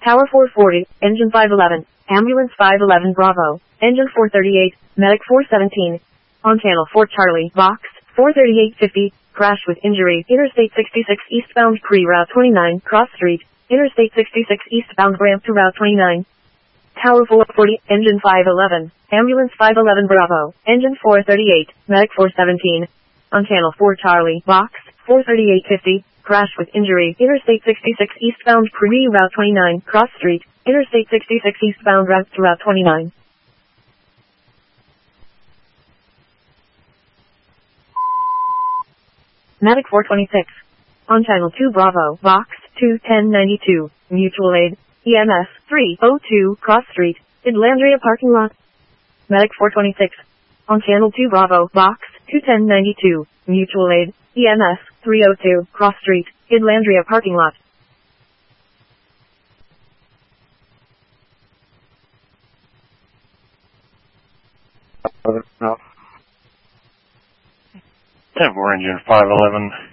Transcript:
Tower 440, Engine 511, Ambulance 511 Bravo, Engine 438, Medic 417. On Channel 4 Charlie, Box 43850, crash with injury, Interstate 66 eastbound pre-Route 29, cross street, Interstate 66 eastbound ramp to Route 29. Tower 440, Engine 511, Ambulance 511 Bravo, Engine 438, Medic 417. On Channel 4 Charlie, Box 43850, crash with injury, Interstate 66 eastbound pre-Route 29, cross street, Interstate 66 eastbound route to Route 29. Medic 426. On Channel 2 Bravo, Box 21092, Mutual Aid, EMS 302, Cross Street, Idlandria Parking Lot. Medic 426. On Channel 2 Bravo, Box 21092, Mutual Aid, EMS 302, Cross Street, Idlandria Parking Lot. No. 10-4 Engine 511.